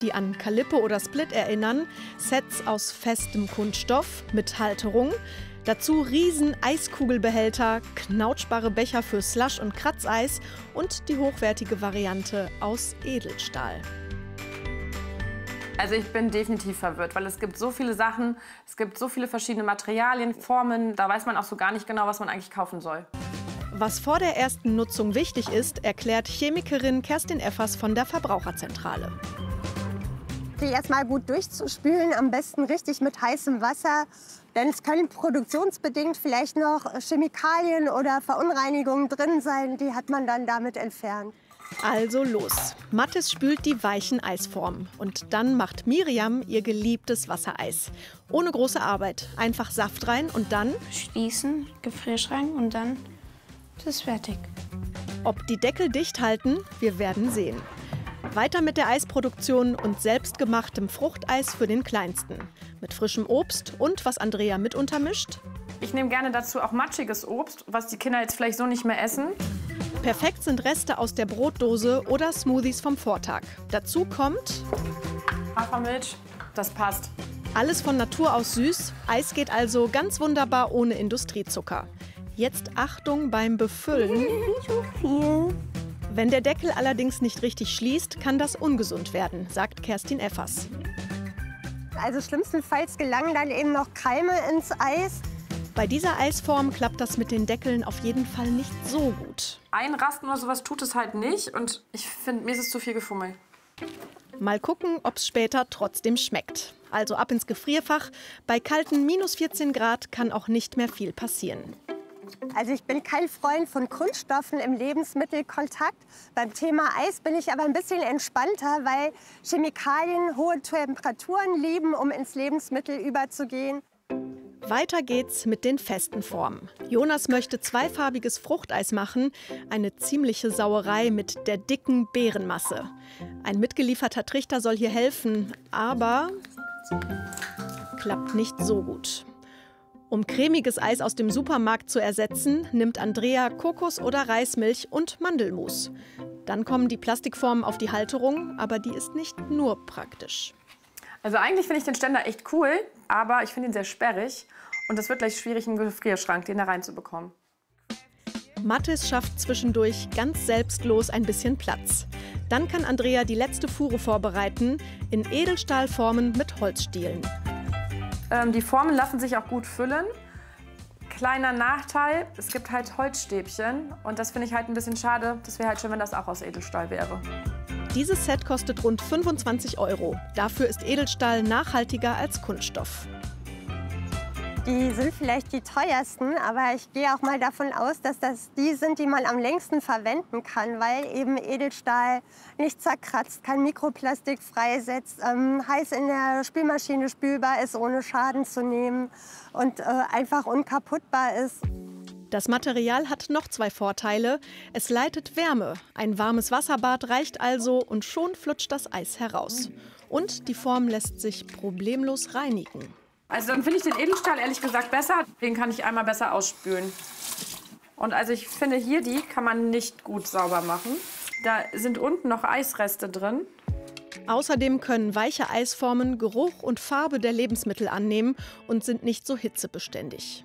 die an Calippo oder Split erinnern, Sets aus festem Kunststoff mit Halterung, dazu riesen Eiskugelbehälter, knautschbare Becher für Slush- und Kratzeis und die hochwertige Variante aus Edelstahl. Also ich bin definitiv verwirrt, weil es gibt so viele Sachen, es gibt so viele verschiedene Materialien, Formen, da weiß man auch so gar nicht genau, was man eigentlich kaufen soll. Was vor der ersten Nutzung wichtig ist, erklärt Chemikerin Kerstin Effers von der Verbraucherzentrale. Die erstmal gut durchzuspülen, am besten richtig mit heißem Wasser. Denn es können produktionsbedingt vielleicht noch Chemikalien oder Verunreinigungen drin sein, die hat man dann damit entfernt. Also los. Mathis spült die weichen Eisformen. Und dann macht Miriam ihr geliebtes Wassereis. Ohne große Arbeit. Einfach Saft rein und dann schließen, Gefrierschrank und dann ist es fertig. Ob die Deckel dicht halten, wir werden sehen. Weiter mit der Eisproduktion und selbstgemachtem Fruchteis für den Kleinsten. Mit frischem Obst und was Andrea mit untermischt. Ich nehme gerne dazu auch matschiges Obst, was die Kinder jetzt vielleicht so nicht mehr essen. Perfekt sind Reste aus der Brotdose oder Smoothies vom Vortag. Dazu kommt Hafermilch, das passt. Alles von Natur aus süß. Eis geht also ganz wunderbar ohne Industriezucker. Jetzt Achtung beim Befüllen. Nicht so viel. Wenn der Deckel allerdings nicht richtig schließt, kann das ungesund werden, sagt Kerstin Effers. Also schlimmstenfalls gelangen dann eben noch Keime ins Eis. Bei dieser Eisform klappt das mit den Deckeln auf jeden Fall nicht so gut. Einrasten oder sowas tut es halt nicht und ich finde, mir ist es zu viel Gefummel. Mal gucken, ob es später trotzdem schmeckt. Also ab ins Gefrierfach. Bei kalten -14 Grad kann auch nicht mehr viel passieren. Also ich bin kein Freund von Kunststoffen im Lebensmittelkontakt. Beim Thema Eis bin ich aber ein bisschen entspannter, weil Chemikalien hohe Temperaturen lieben, um ins Lebensmittel überzugehen. Weiter geht's mit den festen Formen. Jonas möchte zweifarbiges Fruchteis machen, eine ziemliche Sauerei mit der dicken Beerenmasse. Ein mitgelieferter Trichter soll hier helfen, aber klappt nicht so gut. Um cremiges Eis aus dem Supermarkt zu ersetzen, nimmt Andrea Kokos- oder Reismilch und Mandelmus. Dann kommen die Plastikformen auf die Halterung, aber die ist nicht nur praktisch. Also eigentlich finde ich den Ständer echt cool, aber ich finde ihn sehr sperrig. Und es wird gleich schwierig, einen Gefrierschrank, den da reinzubekommen. Mathis schafft zwischendurch ganz selbstlos ein bisschen Platz. Dann kann Andrea die letzte Fuhre vorbereiten, in Edelstahlformen mit Holzstielen. Die Formen lassen sich auch gut füllen. Kleiner Nachteil, es gibt halt Holzstäbchen. Und das finde ich halt ein bisschen schade. Das wäre halt schön, wenn das auch aus Edelstahl wäre. Dieses Set kostet rund 25 €. Dafür ist Edelstahl nachhaltiger als Kunststoff. Die sind vielleicht die teuersten, aber ich gehe auch mal davon aus, dass das die sind, die man am längsten verwenden kann, weil eben Edelstahl nicht zerkratzt, kein Mikroplastik freisetzt, heiß in der Spülmaschine spülbar ist, ohne Schaden zu nehmen und einfach unkaputtbar ist. Das Material hat noch zwei Vorteile. Es leitet Wärme. Ein warmes Wasserbad reicht also und schon flutscht das Eis heraus. Und die Form lässt sich problemlos reinigen. Also dann finde ich den Edelstahl ehrlich gesagt besser. Den kann ich einmal besser ausspülen. Und also ich finde hier, die kann man nicht gut sauber machen. Da sind unten noch Eisreste drin. Außerdem können weiche Eisformen Geruch und Farbe der Lebensmittel annehmen und sind nicht so hitzebeständig.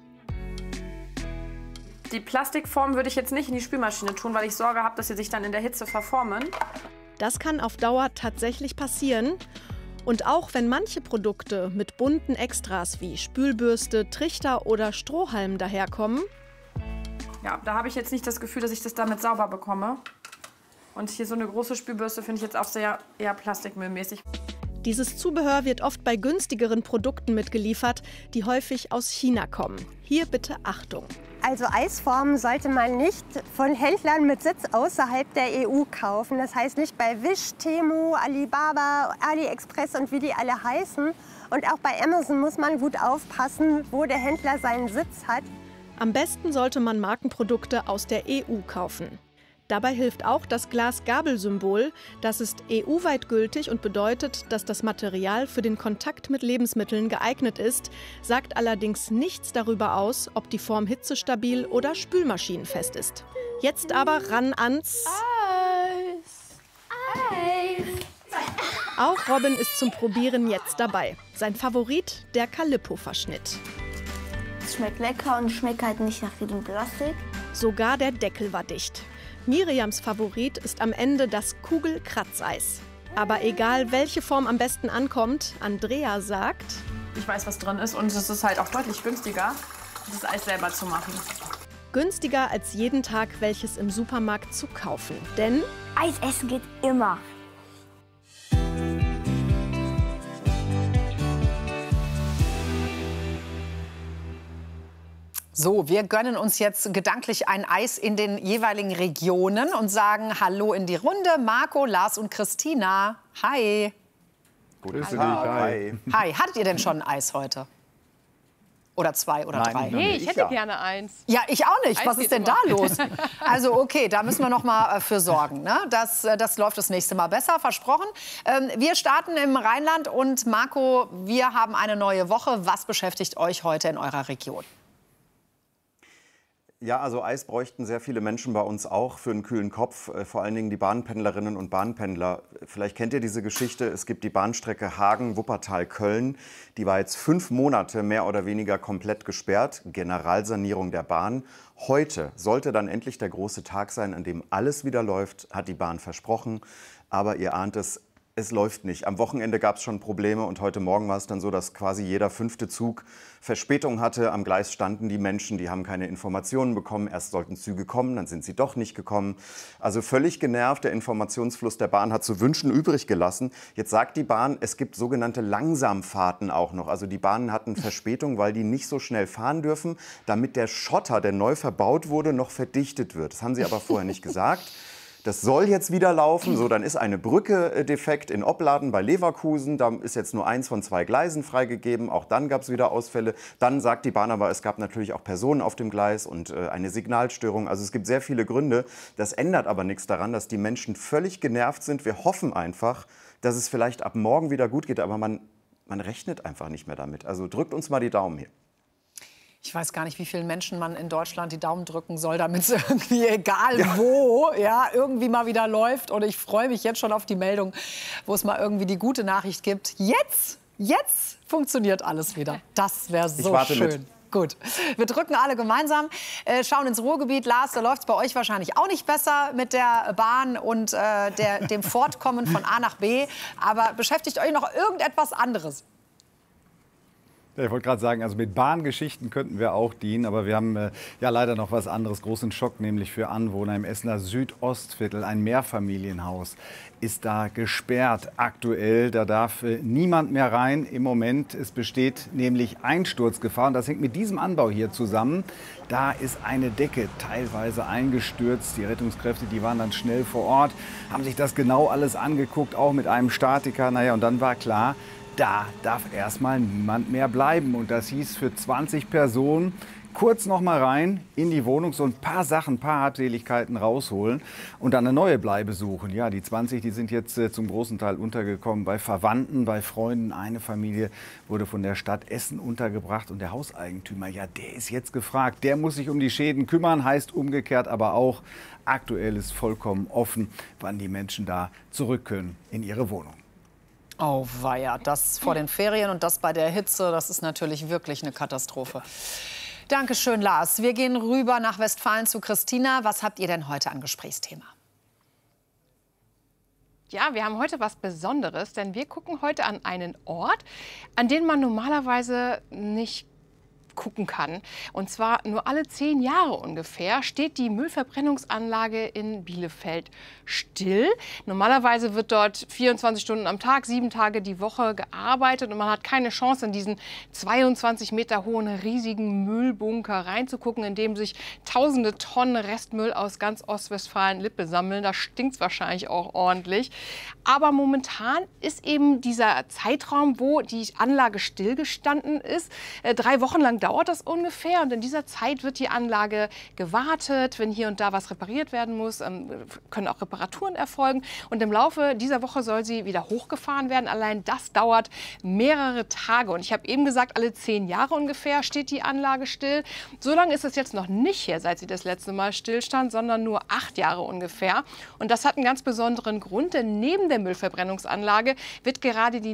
Die Plastikform würde ich jetzt nicht in die Spülmaschine tun, weil ich Sorge habe, dass sie sich dann in der Hitze verformen. Das kann auf Dauer tatsächlich passieren. Und auch wenn manche Produkte mit bunten Extras wie Spülbürste, Trichter oder Strohhalm daherkommen, ja, da habe ich jetzt nicht das Gefühl, dass ich das damit sauber bekomme. Und hier so eine große Spülbürste finde ich jetzt auch sehr eher plastikmüllmäßig. Dieses Zubehör wird oft bei günstigeren Produkten mitgeliefert, die häufig aus China kommen. Hier bitte Achtung. Also Eisformen sollte man nicht von Händlern mit Sitz außerhalb der EU kaufen. Das heißt nicht bei Wish, Temu, Alibaba, AliExpress und wie die alle heißen. Und auch bei Amazon muss man gut aufpassen, wo der Händler seinen Sitz hat. Am besten sollte man Markenprodukte aus der EU kaufen. Dabei hilft auch das Glas-Gabel-Symbol. Das ist EU-weit gültig und bedeutet, dass das Material für den Kontakt mit Lebensmitteln geeignet ist, sagt allerdings nichts darüber aus, ob die Form hitzestabil oder spülmaschinenfest ist. Jetzt aber ran ans Eis. Eis. Auch Robin ist zum Probieren jetzt dabei. Sein Favorit, der Calippo-Verschnitt. Es schmeckt lecker und schmeckt halt nicht nach viel Plastik. Sogar der Deckel war dicht. Miriams Favorit ist am Ende das Kugelkratzeis. Aber egal, welche Form am besten ankommt, Andrea sagt: Ich weiß, was drin ist und es ist halt auch deutlich günstiger, das Eis selber zu machen. Günstiger als jeden Tag welches im Supermarkt zu kaufen. Denn Eis essen geht immer. So, wir gönnen uns jetzt gedanklich ein Eis in den jeweiligen Regionen und sagen Hallo in die Runde. Marco, Lars und Christina. Hi. Grüße dich. Hi. Hi. Hattet ihr denn schon ein Eis heute? Oder 2 oder 3? Nee, ich hätte gerne eins. Ja, ich auch nicht. Eis Was geht ist denn immer. da los? Also okay, da müssen wir noch mal für sorgen. Ne? Das läuft das nächste Mal besser, versprochen. Wir starten im Rheinland und Marco, wir haben eine neue Woche. Was beschäftigt euch heute in eurer Region? Ja, also Eis bräuchten sehr viele Menschen bei uns auch für einen kühlen Kopf. Vor allen Dingen die Bahnpendlerinnen und Bahnpendler. Vielleicht kennt ihr diese Geschichte. Es gibt die Bahnstrecke Hagen-Wuppertal-Köln. Die war jetzt 5 Monate mehr oder weniger komplett gesperrt. Generalsanierung der Bahn. Heute sollte dann endlich der große Tag sein, an dem alles wieder läuft, hat die Bahn versprochen. Aber ihr ahnt es, es läuft nicht. Am Wochenende gab es schon Probleme und heute Morgen war es dann so, dass quasi jeder 5. Zug Verspätung hatte. Am Gleis standen die Menschen, die haben keine Informationen bekommen. Erst sollten Züge kommen, dann sind sie doch nicht gekommen. Also völlig genervt. Der Informationsfluss der Bahn hat zu wünschen übrig gelassen. Jetzt sagt die Bahn, es gibt sogenannte Langsamfahrten auch noch. Also die Bahnen hatten Verspätung, weil die nicht so schnell fahren dürfen, damit der Schotter, der neu verbaut wurde, noch verdichtet wird. Das haben sie aber vorher nicht gesagt. Das soll jetzt wieder laufen. So, dann ist eine Brücke defekt in Opladen bei Leverkusen. Da ist jetzt nur 1 von 2 Gleisen freigegeben. Auch dann gab es wieder Ausfälle. Dann sagt die Bahn aber, es gab natürlich auch Personen auf dem Gleis und eine Signalstörung. Also es gibt sehr viele Gründe. Das ändert aber nichts daran, dass die Menschen völlig genervt sind. Wir hoffen einfach, dass es vielleicht ab morgen wieder gut geht. Aber man rechnet einfach nicht mehr damit. Also drückt uns mal die Daumen hier. Ich weiß gar nicht, wie vielen Menschen man in Deutschland die Daumen drücken soll, damit es irgendwie, egal wo, ja, irgendwie mal wieder läuft. Und ich freue mich jetzt schon auf die Meldung, wo es mal irgendwie die gute Nachricht gibt. Jetzt funktioniert alles wieder. Das wäre so schön. Mit. Gut, wir drücken alle gemeinsam, schauen ins Ruhrgebiet. Lars, da läuft es bei euch wahrscheinlich auch nicht besser mit der Bahn und dem Fortkommen von A nach B. Aber beschäftigt euch noch irgendetwas anderes? Ja, ich wollte gerade sagen, also mit Bahngeschichten könnten wir auch dienen, aber wir haben ja leider noch was anderes, großen Schock, nämlich für Anwohner im Essener Südostviertel. Ein Mehrfamilienhaus ist da gesperrt aktuell, da darf niemand mehr rein im Moment. Es besteht nämlich Einsturzgefahr und das hängt mit diesem Anbau hier zusammen. Da ist eine Decke teilweise eingestürzt. Die Rettungskräfte, die waren dann schnell vor Ort, haben sich das genau alles angeguckt, auch mit einem Statiker. Naja, und dann war klar, da darf erstmal niemand mehr bleiben. Und das hieß für 20 Personen kurz noch mal rein in die Wohnung, so ein paar Sachen, ein paar Habseligkeiten rausholen und dann eine neue Bleibe suchen. Ja, die 20, die sind jetzt zum großen Teil untergekommen bei Verwandten, bei Freunden. Eine Familie wurde von der Stadt Essen untergebracht und der Hauseigentümer, ja, der ist jetzt gefragt. Der muss sich um die Schäden kümmern, heißt umgekehrt aber auch, aktuell ist vollkommen offen, wann die Menschen da zurück können in ihre Wohnung. Oh weia, das vor den Ferien und das bei der Hitze, das ist natürlich wirklich eine Katastrophe. Dankeschön, Lars. Wir gehen rüber nach Westfalen zu Christina. Was habt ihr denn heute an Gesprächsthema? Ja, wir haben heute was Besonderes, denn wir gucken heute an einen Ort, an den man normalerweise nicht gucken kann. Und zwar nur alle 10 Jahre ungefähr steht die Müllverbrennungsanlage in Bielefeld still. Normalerweise wird dort 24 Stunden am Tag, 7 Tage die Woche gearbeitet und man hat keine Chance, in diesen 22 Meter hohen riesigen Müllbunker reinzugucken, in dem sich tausende Tonnen Restmüll aus ganz Ostwestfalen-Lippe sammeln. Da stinkt es wahrscheinlich auch ordentlich. Aber momentan ist eben dieser Zeitraum, wo die Anlage stillgestanden ist, 3 Wochen lang dauert das ungefähr. Und in dieser Zeit wird die Anlage gewartet. Wenn hier und da was repariert werden muss, können auch Reparaturen erfolgen. Und im Laufe dieser Woche soll sie wieder hochgefahren werden. Allein das dauert mehrere Tage. Und ich habe eben gesagt, alle 10 Jahre ungefähr steht die Anlage still. So lange ist es jetzt noch nicht her, seit sie das letzte Mal stillstand, sondern nur 8 Jahre ungefähr. Und das hat einen ganz besonderen Grund, denn neben der Müllverbrennungsanlage wird gerade die